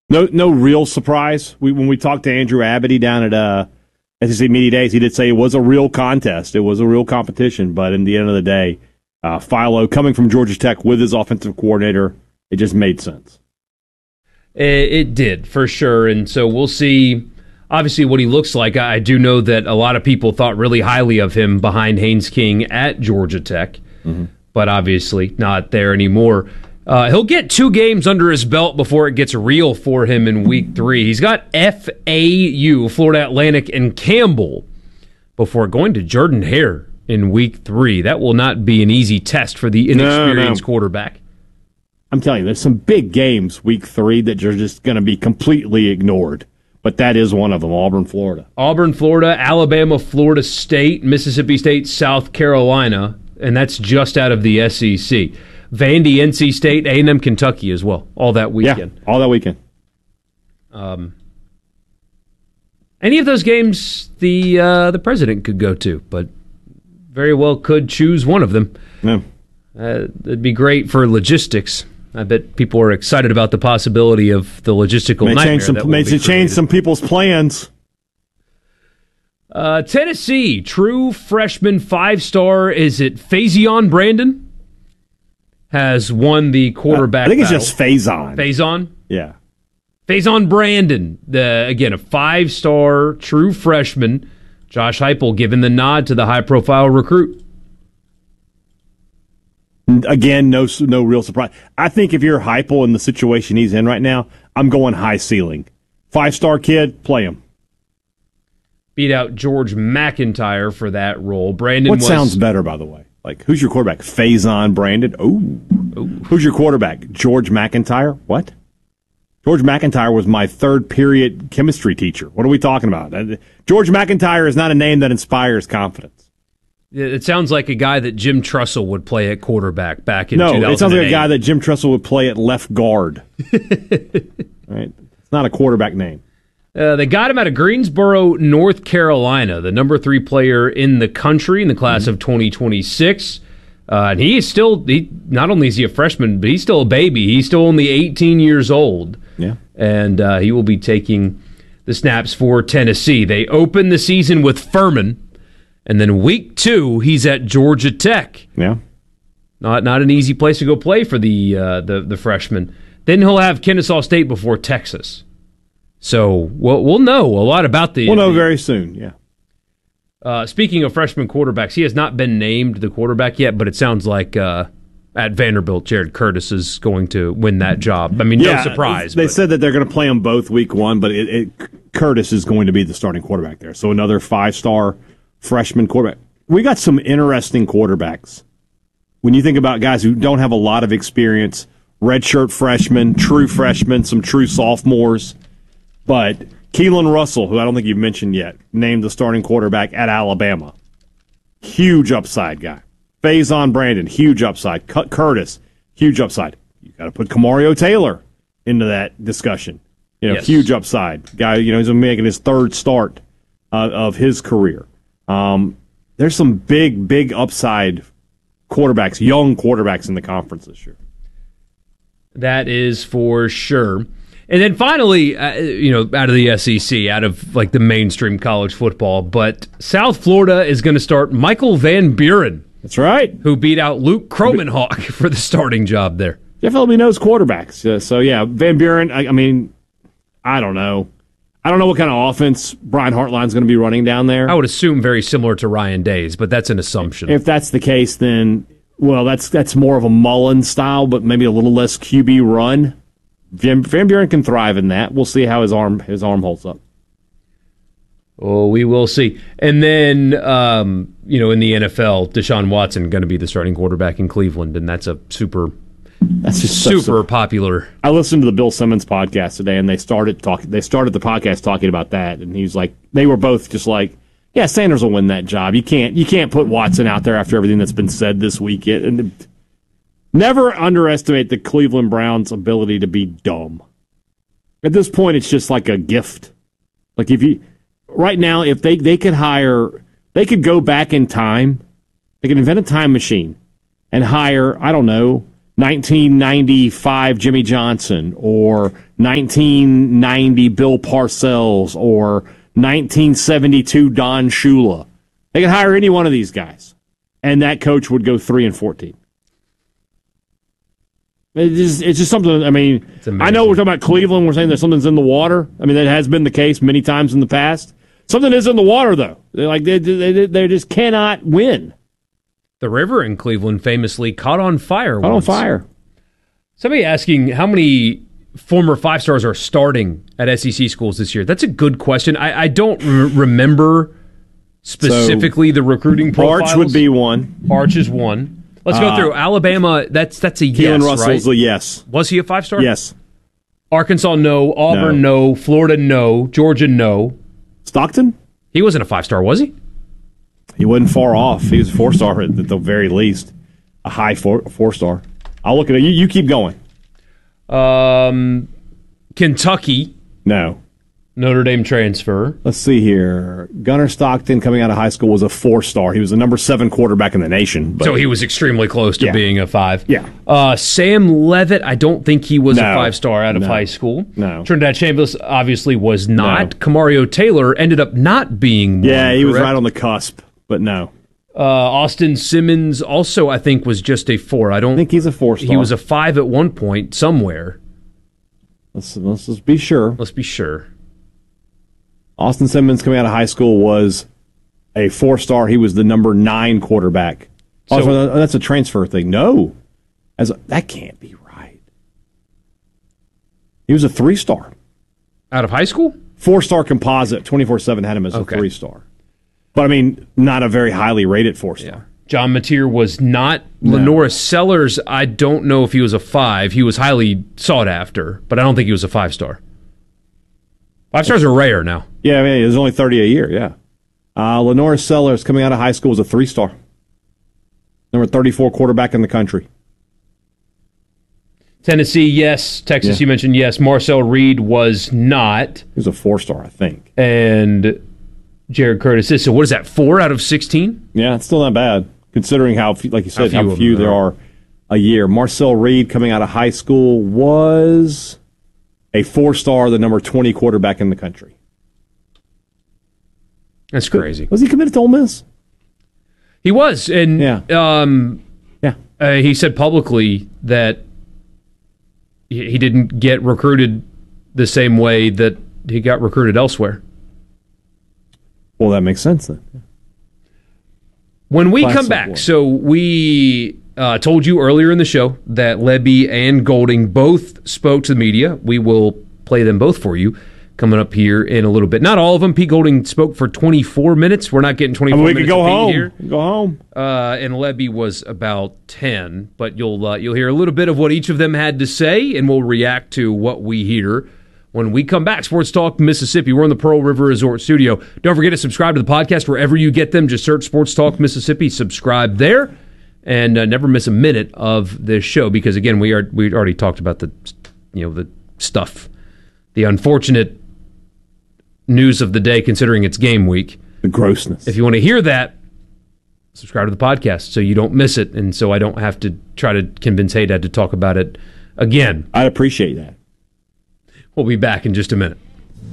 No real surprise. When we talked to Andrew Abity down at SEC Media Days, he did say it was a real contest. It was a real competition. But in the end of the day, Philo coming from Georgia Tech with his offensive coordinator, it just made sense. It did, for sure. And so we'll see, obviously, what he looks like. I do know that a lot of people thought really highly of him behind Haynes King at Georgia Tech, but obviously not there anymore. He'll get 2 games under his belt before it gets real for him in Week 3. He's got FAU, Florida Atlantic, and Campbell before going to Jordan-Hare in Week 3. That will not be an easy test for the inexperienced quarterback. I'm telling you, there's some big games Week 3 that are just going to be completely ignored. But that is one of them, Auburn, Florida. Auburn, Florida, Alabama, Florida State, Mississippi State, South Carolina, and that's just out of the SEC. Vandy, NC State, A&M, Kentucky as well, all that weekend. Yeah, all that weekend. Any of those games the president could go to, but very well could choose one of them. Yeah. It'd be great for logistics. I bet people are excited about the possibility of the logistical nightmare. May change some people's plans. Tennessee, true freshman 5-star, is it Faison Brandon? Has won the quarterback I think it's battle. just Faison. Faison? Yeah. Faison Brandon, again, a 5-star true freshman. Josh Heupel giving the nod to the high-profile recruit. Again, no real surprise. I think if you're Heupel in the situation he's in right now, I'm going high ceiling. 5-star kid, play him. Beat out George McIntyre for that role. Brandon What sounds better, by the way? Like, who's your quarterback? Faison Brandon? Ooh. Who's your quarterback? George McIntyre? What? George McIntyre was my third period chemistry teacher. What are we talking about? George McIntyre is not a name that inspires confidence. It sounds like a guy that Jim Trussell would play at quarterback back in 2008. No, it sounds like a guy that Jim Trussell would play at left guard. Right? It's not a quarterback name. They got him out of Greensboro, North Carolina, the number 3 player in the country in the class of 2026. And he is not only is he a freshman, but he's still a baby. He's still only 18 years old. Yeah. And he will be taking the snaps for Tennessee. They open the season with Furman, and then week 2, he's at Georgia Tech. Yeah. Not an easy place to go play for the freshman. Then he'll have Kennesaw State before Texas. So we'll know a lot about the... We'll know very soon, yeah. Speaking of freshman quarterbacks, he has not been named the quarterback yet, but it sounds like at Vanderbilt, Jared Curtis is going to win that job. I mean, no surprise. They said that they're going to play them both week 1, but Curtis is going to be the starting quarterback there. So another 5-star freshman quarterback. We got some interesting quarterbacks. When you think about guys who don't have a lot of experience, redshirt freshmen, true freshmen, some true sophomores, but Keelan Russell, who I don't think you've mentioned yet, named the starting quarterback at Alabama. Huge upside guy. Faison Brandon, huge upside. Curtis, huge upside. You got to put Kamario Taylor into that discussion. Yes. Huge upside guy. He's making his 3rd start of his career. There's some big upside quarterbacks, young quarterbacks in the conference this year. That is for sure. And then finally, out of the SEC, out of like the mainstream college football, but South Florida is going to start Michael Van Buren. That's right. Who beat out Luke Kromenhoek for the starting job there. Jeff Elby knows quarterbacks. So, yeah, Van Buren, I mean, I don't know. I don't know what kind of offense Brian Hartline's going to be running down there. I would assume very similar to Ryan Day's, but that's an assumption. If that's the case, then, well, that's more of a Mullen style, but maybe a little less QB run. Van Buren can thrive in that. We'll see how his arm holds up. Oh, we will see. And then, in the NFL, Deshaun Watson going to be the starting quarterback in Cleveland, and that's super popular. I listened to the Bill Simmons podcast today, and they started the podcast talking about that, and he's like, they were both just like, yeah, Sanders will win that job. You can't put Watson out there after everything that's been said this week. And never underestimate the Cleveland Browns' ability to be dumb. At this point, it's just like a gift. Like right now, if they could go back in time, they could invent a time machine and hire, I don't know, 1995 Jimmy Johnson or 1990 Bill Parcells or 1972 Don Shula. They could hire any one of these guys, and that coach would go 3-14. It's just something. I mean, I know we're talking about Cleveland. We're saying that something's in the water. I mean, that has been the case many times in the past. Something is in the water, though. They just cannot win. The river in Cleveland famously caught on fire. Caught on fire. Somebody asking how many former 5-stars are starting at SEC schools this year. That's a good question. I don't remember specifically the recruiting profiles. Arch would be one. Arch is one. Let's go through. Alabama, that's a yes, Keelan Russell's right? a yes. Was he a 5-star? Yes. Arkansas, no. Auburn, no. Florida, no. Georgia, no. Stockton? He wasn't a 5-star, was he? He wasn't far off. He was a 4-star at the very least. A high 4-star. I'll look at it. You keep going. Kentucky. No. Notre Dame transfer. Let's see here. Gunnar Stockton, coming out of high school, was a 4-star. He was the number 7 quarterback in the nation. So he was extremely close to being a 5. Yeah. Sam Leavitt, I don't think he was a 5-star out of high school. No. Trinidad Chambliss obviously was not. No. Kamario Taylor ended up not being one. Yeah, he was right on the cusp, but no. Austin Simmons also, I think, was just a 4. I don't think he's a 4-star. He was a 5 at one point somewhere. Let's just be sure. Let's be sure. Austin Simmons, coming out of high school, was a 4-star. He was the number 9 quarterback. So that's a transfer thing. No. That can't be right. He was a 3-star. Out of high school? 4-star composite. 24/7 had him as a 3-star. But, I mean, not a very highly rated 4-star. Yeah. John Mateer was not. No. Lenora Sellers, I don't know if he was a 5. He was highly sought after, but I don't think he was a 5-star. 5-stars are rare now. Yeah, I mean, there's only 30 a year, yeah. Lenora Sellers, coming out of high school, was a 3-star. Number 34 quarterback in the country. Tennessee, yes. Texas, you mentioned yes. Marcel Reed was not. He was a 4-star, I think. And Jared Curtis is. So what is that, 4 out of 16? Yeah, it's still not bad, considering how, like you said, how few there are a year. Marcel Reed, coming out of high school, was a 4-star, the number 20 quarterback in the country. That's crazy. Was he committed to Ole Miss? He was, and yeah. He said publicly that he didn't get recruited the same way that he got recruited elsewhere. Well, that makes sense then. When we come back, so we told you earlier in the show that Lebby and Golding both spoke to the media. We will play them both for you coming up here in a little bit. Not all of them. Pete Golding spoke for 24 minutes. We're not getting 24 minutes. We could go home. Here. Go home. And Lebby was about 10. But you'll hear a little bit of what each of them had to say, and we'll react to what we hear when we come back. Sports Talk Mississippi. We're in the Pearl River Resort Studio. Don't forget to subscribe to the podcast wherever you get them. Just search Sports Talk Mississippi. Subscribe there, and never miss a minute of this show. Because again, we already talked about the stuff, the unfortunate news of the day, considering it's game week. The grossness. If you want to hear that, subscribe to the podcast so you don't miss it, and so I don't have to try to convince Haydad to talk about it again. I'd appreciate that. We'll be back in just a minute.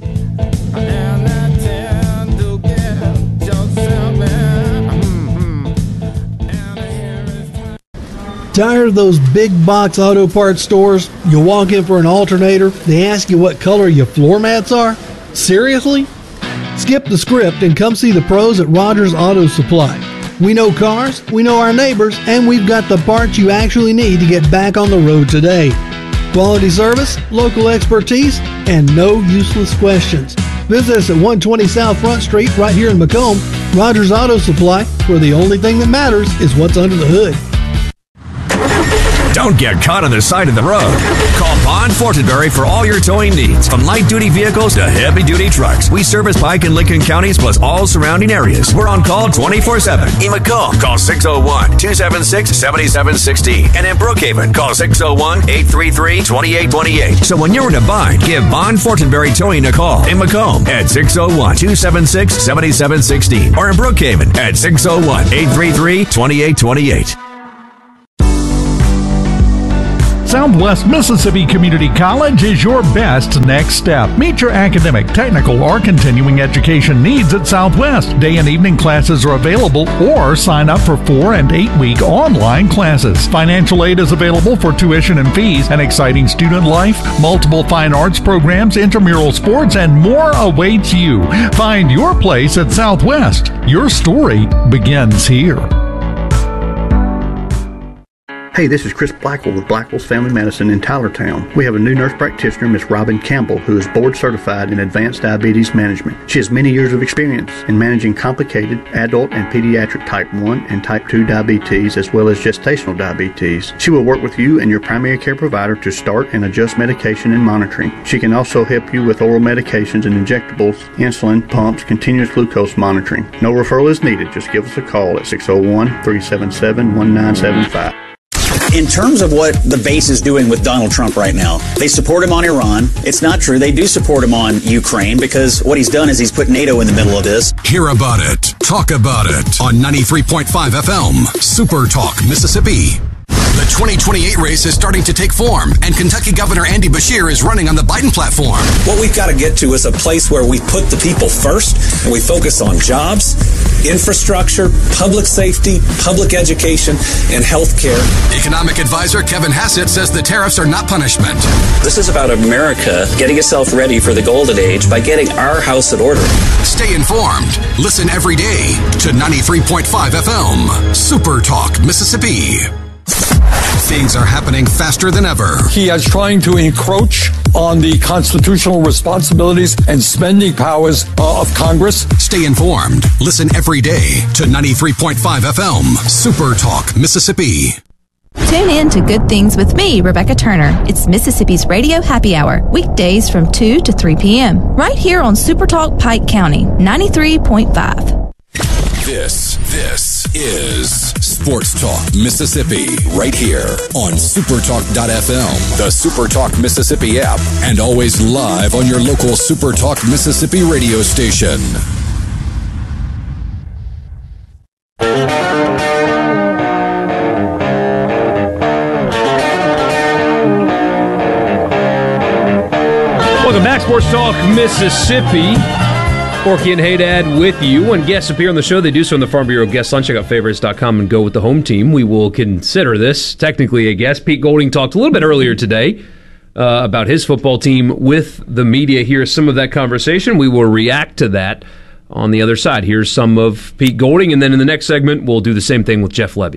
Tired of those big box auto parts stores? You walk in for an alternator, they ask you what color your floor mats are? Seriously? Skip the script and come see the pros at Rogers Auto Supply. We know cars, we know our neighbors, and we've got the parts you actually need to get back on the road today. Quality service, local expertise, and no useless questions. Visit us at 120 South Front Street right here in Macomb. Rogers Auto Supply, where the only thing that matters is what's under the hood. Don't get caught on the side of the road. Call Bond Fortenberry for all your towing needs. From light-duty vehicles to heavy-duty trucks. We service Pike and Lincoln counties plus all surrounding areas. We're on call 24/7. In Macomb, call 601-276-7716. And in Brookhaven, call 601-833-2828. So when you're in a bind, give Bond Fortenberry Towing a call. In Macomb at 601-276-7716. Or in Brookhaven at 601-833-2828. Southwest Mississippi Community College is your best next step. Meet your academic, technical, or continuing education needs at Southwest. Day and evening classes are available, or sign up for 4- and 8-week online classes. Financial aid is available for tuition and fees, an exciting student life, multiple fine arts programs, intramural sports, and more awaits you. Find your place at Southwest. Your story begins here. Hey, this is Chris Blackwell with Blackwell's Family Medicine in Tylertown. We have a new nurse practitioner, Miss Robin Campbell, who is board certified in advanced diabetes management. She has many years of experience in managing complicated adult and pediatric type 1 and type 2 diabetes, as well as gestational diabetes. She will work with you and your primary care provider to start and adjust medication and monitoring. She can also help you with oral medications and injectables, insulin, pumps, continuous glucose monitoring. No referral is needed. Just give us a call at 601-377-1975. In terms of what the base is doing with Donald Trump right now, they support him on Iran. It's not true. They do support him on Ukraine because what he's done is he's put NATO in the middle of this. Hear about it. Talk about it on 93.5 FM, Super Talk, Mississippi. The 2028 race is starting to take form, and Kentucky Governor Andy Beshear is running on the Biden platform. What we've got to get to is a place where we put the people first and we focus on jobs, infrastructure, public safety, public education, and health care. Economic advisor Kevin Hassett says the tariffs are not punishment. This is about America getting itself ready for the golden age by getting our house in order. Stay informed. Listen every day to 93.5 FM, Super Talk, Mississippi. Things are happening faster than ever. He is trying to encroach on the constitutional responsibilities and spending powers of Congress. Stay informed. Listen every day to 93.5 FM, Super Talk, Mississippi. Tune in to Good Things with me, Rebecca Turner. It's Mississippi's Radio Happy Hour, weekdays from 2 to 3 p.m. right here on Super Talk Pike County, 93.5. This is Sports Talk Mississippi, right here on supertalk.fm, the Supertalk Mississippi app, and always live on your local Supertalk Mississippi radio station. Welcome back, Sports Talk Mississippi. Forky and Haydad with you. When guests appear on the show, they do so on the Farm Bureau Guest Line. Check out favorites.com and go with the home team. We will consider this technically a guest. Pete Golding talked a little bit earlier today about his football team with the media. Here's some of that conversation. We will react to that on the other side. Here's some of Pete Golding, and then in the next segment, we'll do the same thing with Jeff Lebby.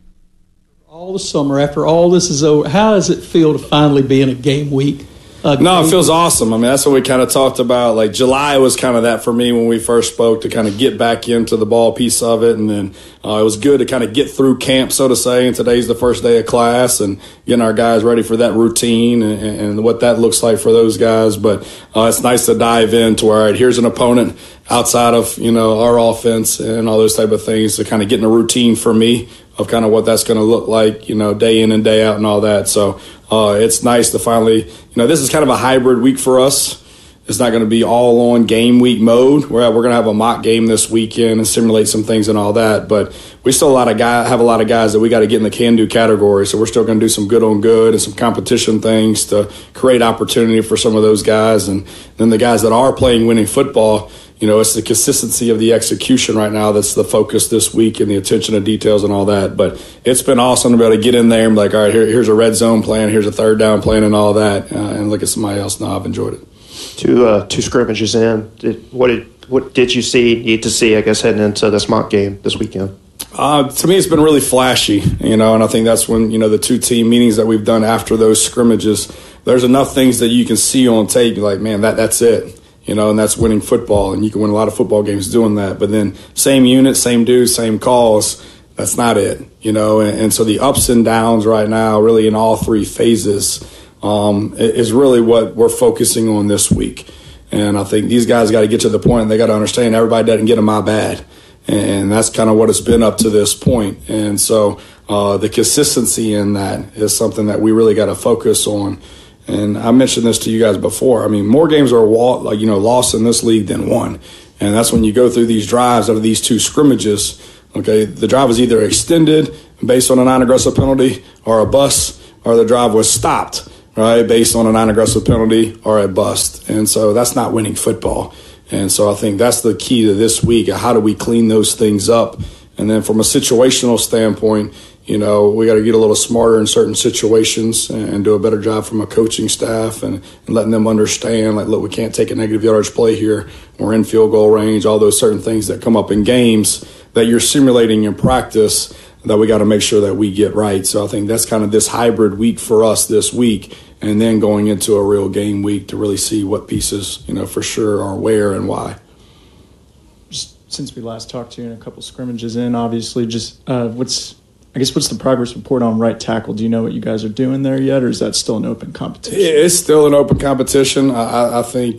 All the summer, after all this is over, how does it feel to finally be in a game week? No, it feels awesome. I mean, that's what we kind of talked about. Like, July was kind of that for me when we first spoke, to kind of get back into the ball piece of it. And then it was good to kind of get through camp, so to say. And today's the first day of class and getting our guys ready for that routine and what that looks like for those guys. But it's nice to dive into, all right, here's an opponent outside of, our offense and all those type of things, to kind of get in a routine for me of kind of what that's going to look like, day in and day out and all that. So it's nice to finally, this is kind of a hybrid week for us. It's not going to be all on game week mode. We're going to have a mock game this weekend and simulate some things and all that. But we still have a lot of guys that we got to get in the can-do category. So we're still going to do some good on good and some competition things to create opportunity for some of those guys. And then the guys that are playing winning football, it's the consistency of the execution right now that's the focus this week, and the attention to details and all that. But it's been awesome to be able to get in there and be like, all right, here's a red zone plan, here's a third down plan and all that, and look at somebody else. No, I've enjoyed it. Two scrimmages in. What did you need to see, I guess, heading into this mock game this weekend? To me, it's been really flashy, and I think that's when, the two team meetings that we've done after those scrimmages, there's enough things that you can see on tape, like, man, that's it. And that's winning football, and you can win a lot of football games doing that. But then same unit, same dudes, same calls, that's not it, And so the ups and downs right now, really in all three phases, is really what we're focusing on this week. And I think these guys got to get to the point, they got to understand everybody doesn't get them my bad. And that's kind of what it's been up to this point. And so the consistency in that is something that we really got to focus on. And I mentioned this to you guys before. I mean, more games are lost in this league than won. And that's when you go through these drives out of these two scrimmages. Okay, the drive is either extended based on a non-aggressive penalty or a bust, or the drive was stopped, right, based on a non-aggressive penalty or a bust. And so that's not winning football. And so I think that's the key to this week. How do we clean those things up? And then from a situational standpoint, we got to get a little smarter in certain situations and do a better job from a coaching staff and letting them understand, like, look, we can't take a negative yardage play here. We're in field goal range, all those certain things that come up in games that you're simulating in practice that we got to make sure that we get right. So I think that's kind of this hybrid week for us this week, and then going into a real game week to really see what pieces, for sure are where and why. Since we last talked to you and a couple scrimmages in, obviously, what's the progress report on right tackle? Do you know what you guys are doing there yet, or is that still an open competition? It's still an open competition. I think,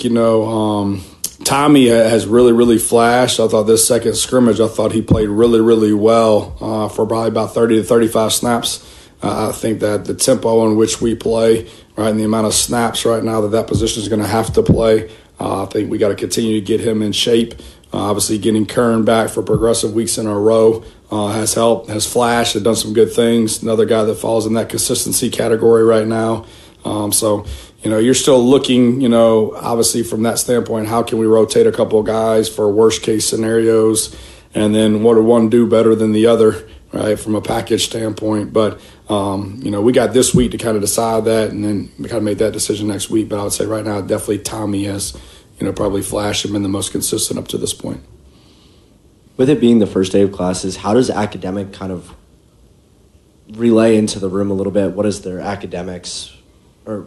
Tommy has really, really flashed. I thought this second scrimmage, he played really, really well for probably about 30 to 35 snaps. I think that the tempo in which we play, right, and the amount of snaps right now that position is going to have to play, I think we got to continue to get him in shape. Obviously, getting Kern back for progressive weeks in a row has helped, has flashed, has done some good things. Another guy that falls in that consistency category right now. So, you're still looking, obviously from that standpoint, how can we rotate a couple of guys for worst case scenarios? And then what do one do better than the other, right, from a package standpoint? But, we got this week to kind of decide that, and then we kind of make that decision next week. But I would say right now, definitely Tommy has, probably flashed and been the most consistent up to this point. With it being the first day of classes, how does academic kind of relay into the room a little bit? What is their academics, what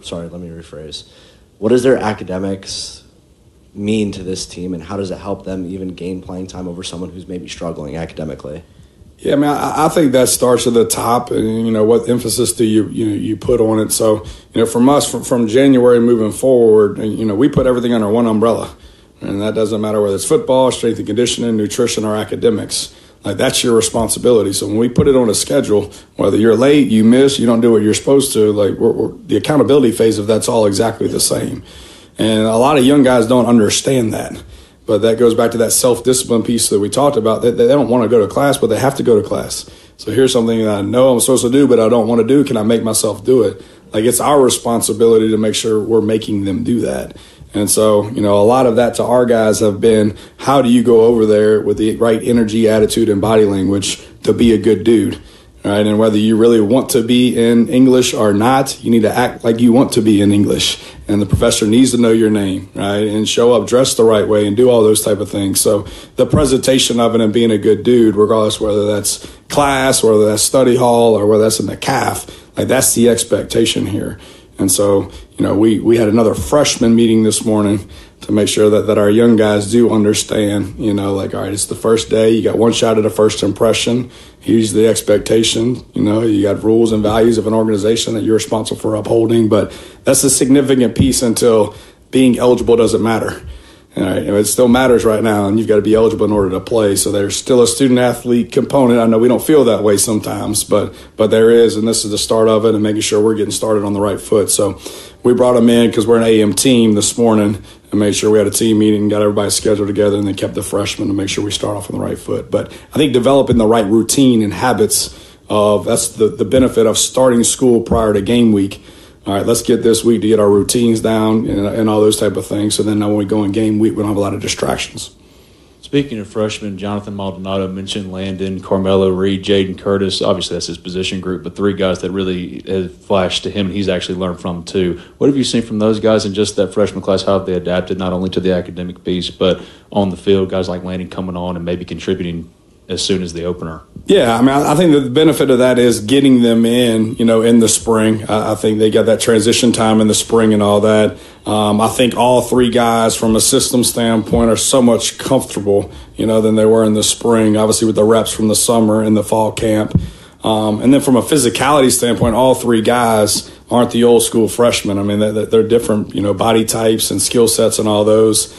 does their academics mean to this team, and how does it help them even gain playing time over someone who's maybe struggling academically? Yeah, I think that starts at the top, and what emphasis do you put on it? So, from us, from January moving forward, we put everything under one umbrella, and that doesn't matter whether it's football, strength and conditioning, nutrition, or academics. Like, that's your responsibility. So when we put it on a schedule, whether you're late, you miss, you don't do what you're supposed to, like the accountability phase of that's all exactly the same. And a lot of young guys don't understand that. But that goes back to that self-discipline piece that we talked about. They don't want to go to class, but they have to go to class. So here's something that I know I'm supposed to do, but I don't want to do. Can I make myself do it? Like, it's our responsibility to make sure we're making them do that. And so, a lot of that to our guys have been, how do you go over there with the right energy, attitude, and body language to be a good dude? Right? And whether you really want to be in English or not, you need to act like you want to be in English. And the professor needs to know your name, right? And show up dressed the right way and do all those type of things. So the presentation of it and being a good dude, regardless whether that's class, whether that's study hall, or whether that's in the CAF, like, that's the expectation here. And so, we had another freshman meeting this morning to make sure that our young guys do understand, all right, it's the first day. You got one shot at a first impression. Here's the expectation. You got rules and values of an organization that you're responsible for upholding. But that's a significant piece until being eligible doesn't matter. All right, it still matters right now, and you've got to be eligible in order to play. So there's still a student-athlete component. I know we don't feel that way sometimes, but there is, and this is the start of it, and making sure we're getting started on the right foot. So we brought them in because we're an AM team this morning and made sure we had a team meeting, got everybody scheduled together, and then kept the freshmen to make sure we start off on the right foot. But I think developing the right routine and habits that's the benefit of starting school prior to game week. All right, let's get this week to get our routines down and all those type of things. So then now when we go in game week, we don't have a lot of distractions. Speaking of freshmen, Jonathan Maldonado mentioned Landon, Carmelo Reed, Jaden Curtis. Obviously, that's his position group, but three guys that really have flashed to him and he's actually learned from too. What have you seen from those guys in just that freshman class? How have they adapted not only to the academic piece, but on the field, guys like Landon coming on and maybe contributing as soon as the opener? Yeah, I think the benefit of that is getting them in, in the spring. I think they got that transition time in the spring and all that. I think all three guys from a system standpoint are so much comfortable, than they were in the spring, obviously with the reps from the summer and the fall camp. And then from a physicality standpoint, all three guys aren't the old school freshmen. They're different, body types and skill sets and all those.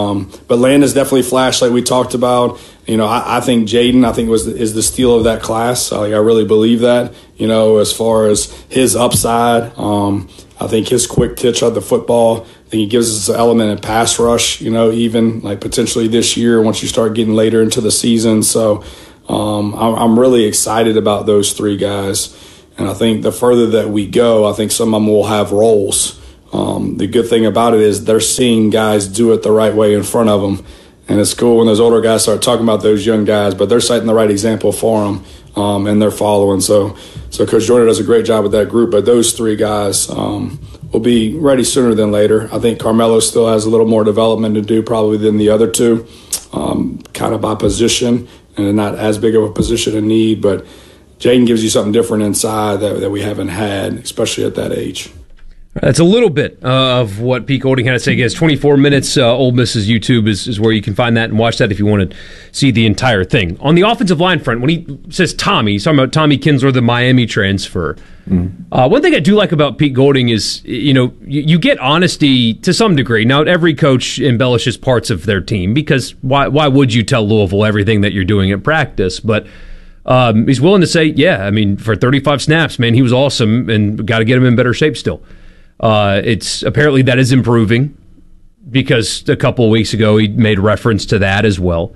But Landon's definitely flashed like we talked about. I think Jaden, is the steal of that class. I really believe that, as far as his upside. I think his quick pitch on the football, I think he gives us an element in pass rush, even like potentially this year once you start getting later into the season. So I'm really excited about those three guys. And I think the further that we go, I think some of them will have roles. The good thing about it is they're seeing guys do it the right way in front of them. And it's cool when those older guys start talking about those young guys, but they're setting the right example for them, and they're following. So Coach Joyner does a great job with that group, but those three guys will be ready sooner than later. I think Carmelo still has a little more development to do probably than the other two, kind of by position, and not as big of a position of need, but Jaden gives you something different inside that we haven't had, especially at that age. That's a little bit of what Pete Golding had to say. It's 24 minutes. Ole Miss's YouTube is where you can find that and watch that if you want to see the entire thing. On the offensive line front, when he says Tommy, he's talking about Tommy Kinsler, the Miami transfer. One thing I do like about Pete Golding is, you get honesty to some degree. Now, every coach embellishes parts of their team because why would you tell Louisville everything that you're doing at practice? But he's willing to say, for 35 snaps, man, he was awesome and got to get him in better shape still. It's apparently that is improving because a couple of weeks ago he made reference to that as well.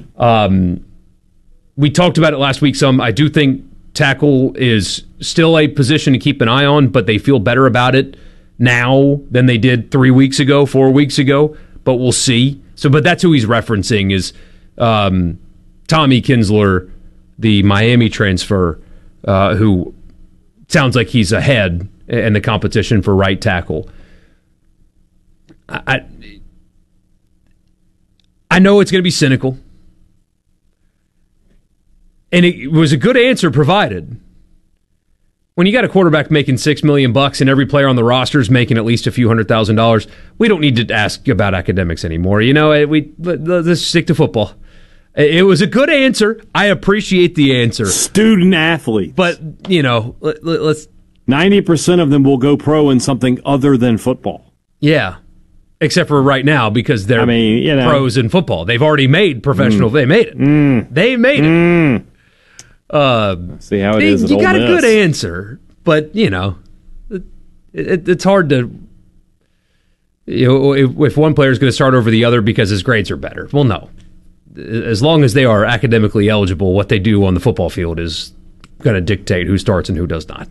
We talked about it last week some. I do think tackle is still a position to keep an eye on, but they feel better about it now than they did 3 weeks ago, 4 weeks ago, but we'll see. But that's who he's referencing is Tommy Kinsler, the Miami transfer, who sounds like he's ahead in the competition for right tackle. I know it's going to be cynical, and it was a good answer provided. When you got a quarterback making $6 million and every player on the roster is making at least a few $100,000, we don't need to ask about academics anymore. Let's stick to football. It was a good answer. I appreciate the answer. Student athletes, but let's. 90% of them will go pro in something other than football. Yeah, except for right now because they're pros in football. They've already made professional. They made it. They made it. See how it is. You got a good answer, but it's hard to. If one player is going to start over the other because his grades are better, well, no. As long as they are academically eligible, what they do on the football field is going to dictate who starts and who does not.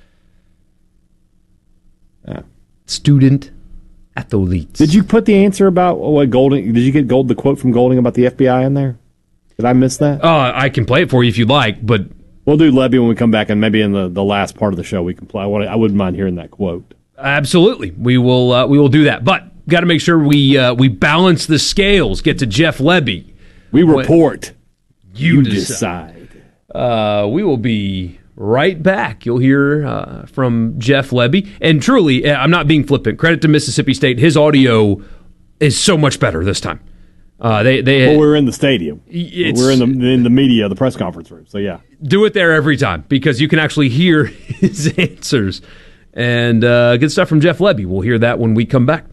Student athletes. Did you put the answer about what Golding? Did you get the quote from Golding about the FBI in there? Did I miss that? I can play it for you if you'd like, but we'll do Lebby when we come back, and maybe in the last part of the show we can play. I wouldn't mind hearing that quote. Absolutely, we will do that. But got to make sure we balance the scales. Get to Jeff Lebby. We report. You decide. We will be right back. You'll hear from Jeff Lebby. And truly, I'm not being flippant. Credit to Mississippi State. His audio is so much better this time. We're in the stadium. We're in the media, the press conference room. So, yeah. Do it there every time because you can actually hear his answers. And good stuff from Jeff Lebby. We'll hear that when we come back.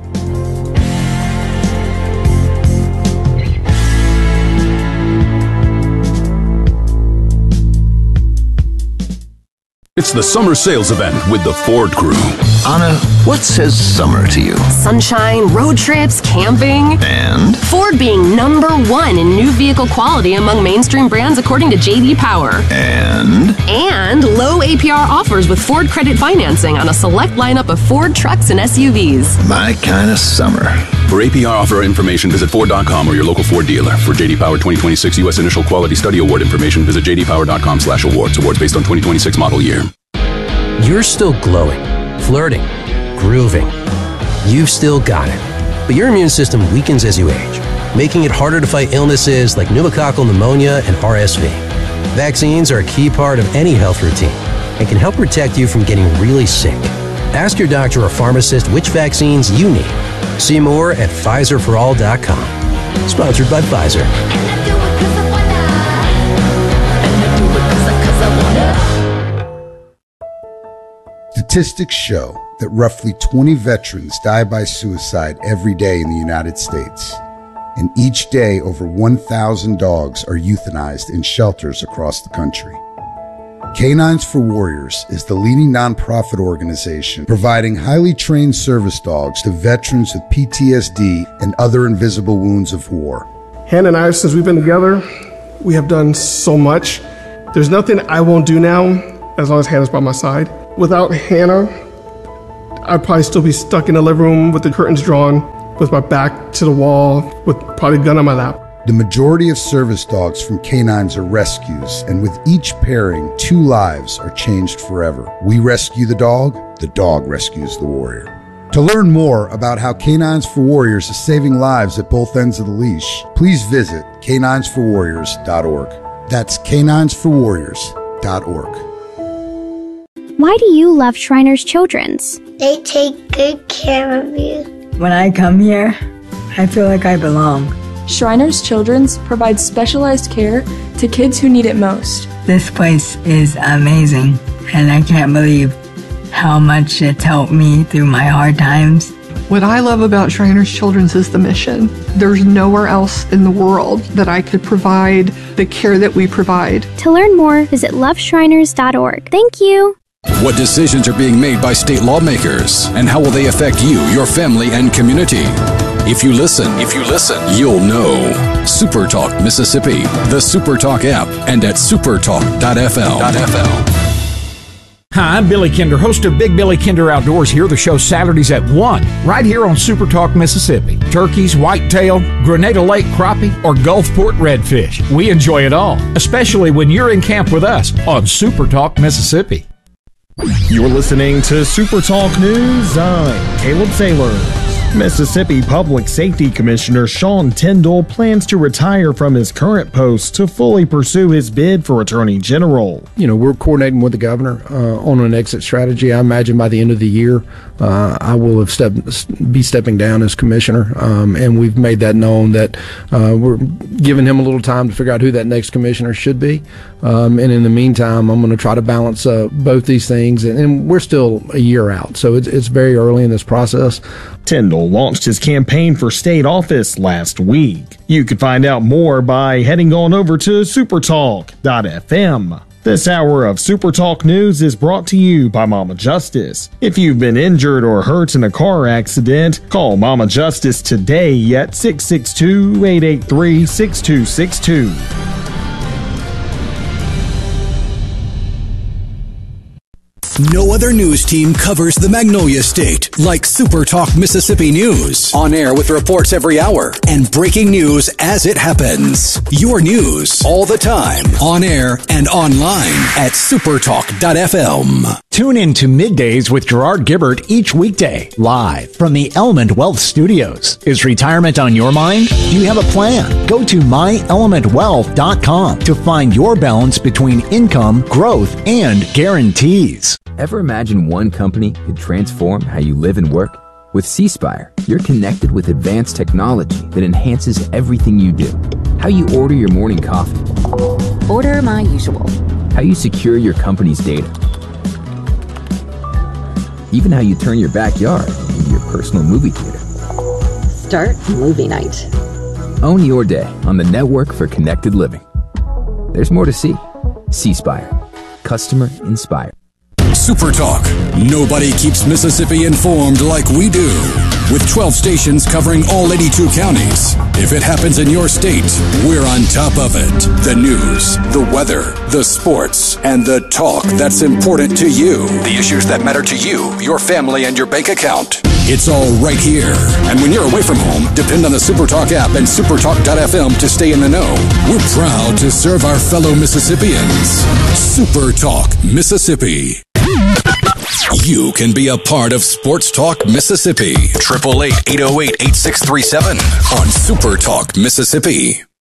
It's the summer sales event with the Ford Crew. Anna, what says summer to you? Sunshine, road trips, camping. And? Ford being #1 in new vehicle quality among mainstream brands according to J.D. Power. And? And low APR offers with Ford credit financing on a select lineup of Ford trucks and SUVs. My kind of summer. For APR offer information, visit Ford.com or your local Ford dealer. For J.D. Power 2026 U.S. Initial Quality Study Award information, visit jdpower.com/awards. Awards based on 2026 model year. You're still glowing, flirting, grooving. You've still got it. But your immune system weakens as you age, making it harder to fight illnesses like pneumococcal pneumonia and RSV. Vaccines are a key part of any health routine and can help protect you from getting really sick. Ask your doctor or pharmacist which vaccines you need. See more at PfizerForAll.com. Sponsored by Pfizer. Statistics show that roughly 20 veterans die by suicide every day in the United States. And each day, over 1,000 dogs are euthanized in shelters across the country. Canines for Warriors is the leading nonprofit organization providing highly trained service dogs to veterans with PTSD and other invisible wounds of war. Hannah and I, since we've been together, we have done so much. There's nothing I won't do now as long as Hannah's by my side. Without Hannah, I'd probably still be stuck in the living room with the curtains drawn, with my back to the wall, with probably a gun on my lap. The majority of service dogs from Canines are rescues, and with each pairing, 2 lives are changed forever. We rescue the dog rescues the warrior. To learn more about how Canines for Warriors is saving lives at both ends of the leash, please visit caninesforwarriors.org. That's caninesforwarriors.org. Why do you love Shriners Children's? They take good care of you. When I come here, I feel like I belong. Shriners Children's provides specialized care to kids who need it most. This place is amazing, and I can't believe how much it's helped me through my hard times. What I love about Shriners Children's is the mission. There's nowhere else in the world that I could provide the care that we provide. To learn more, visit loveshriners.org. Thank you. What decisions are being made by state lawmakers, and how will they affect you, your family, and community? If you listen, you'll know. Super Talk Mississippi, the Super Talk app, and at supertalk.fm. Hi, I'm Billy Kinder, host of Big Billy Kinder Outdoors. Here, the show Saturdays at 1, right here on Super Talk Mississippi. Turkeys, whitetail, Grenada Lake crappie, or Gulfport redfish. We enjoy it all, especially when you're in camp with us on Super Talk Mississippi. You're listening to Super Talk News. I'm Caleb Saylor. Mississippi Public Safety Commissioner Sean Tindell plans to retire from his current post to fully pursue his bid for Attorney General. We're coordinating with the governor on an exit strategy. I imagine by the end of the year, I will be stepping down as commissioner, and we've made that known that we're giving him a little time to figure out who that next commissioner should be. And in the meantime, I'm going to try to balance both these things, and we're still a year out, so it's very early in this process. Tindell launched his campaign for state office last week. You can find out more by heading on over to supertalk.fm. This hour of Super Talk News is brought to you by Mama Justice. If you've been injured or hurt in a car accident, call Mama Justice today at 662-883-6262. No other news team covers the Magnolia State like Super Talk Mississippi News. On air with reports every hour and breaking news as it happens. Your news all the time. On air and online at supertalk.fm. Tune in to Middays with Gerard Gibbert each weekday, live from the Element Wealth Studios. Is retirement on your mind? Do you have a plan? Go to myelementwealth.com to find your balance between income, growth, and guarantees. Ever imagine one company could transform how you live and work? With C-Spire, you're connected with advanced technology that enhances everything you do. How you order your morning coffee. Order my usual. How you secure your company's data. Even how you turn your backyard into your personal movie theater. Start movie night. Own your day on the network for connected living. There's more to see. C-Spire. Customer inspired. Super Talk. Nobody keeps Mississippi informed like we do. With 12 stations covering all 82 counties. If it happens in your state, we're on top of it. The news, the weather, the sports, and the talk that's important to you. The issues that matter to you, your family, and your bank account. It's all right here. And when you're away from home, depend on the Super Talk app and supertalk.fm to stay in the know. We're proud to serve our fellow Mississippians. Super Talk Mississippi. You can be a part of Sports Talk Mississippi. 888-808-8637 on Super Talk Mississippi.